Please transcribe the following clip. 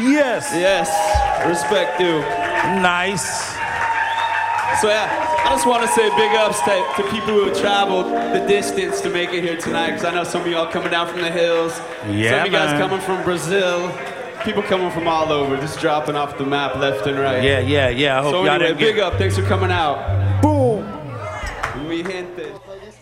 Yes. Yes, respect due. Nice. So yeah, I just want to say big ups to people who have traveled the distance to make it here tonight, because I know some of y'all coming down from the hills, Yeah, some of you guys man. coming from Brazil, people coming from all over, just dropping off the map left and right. Yeah. I hope So y'all anyway, didn't get... big up, thanks for coming out. Boom. Mi gente.